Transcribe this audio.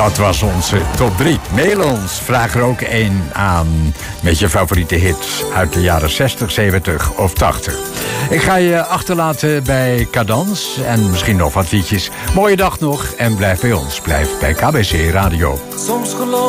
Wat was onze top 3? Mail ons, vraag er ook één aan met je favoriete hits uit de jaren 60, 70 of 80. Ik ga je achterlaten bij Cadans en misschien nog wat liedjes. Mooie dag nog en blijf bij ons. Blijf bij KBC Radio.